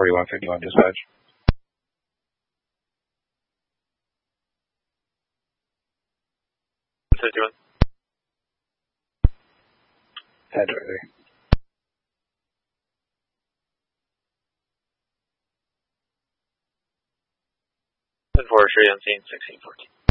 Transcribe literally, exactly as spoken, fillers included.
forty-one fifty-one dispatch. fifty-one. Head ready. ten four, Shree on scene, sixteen fourteen.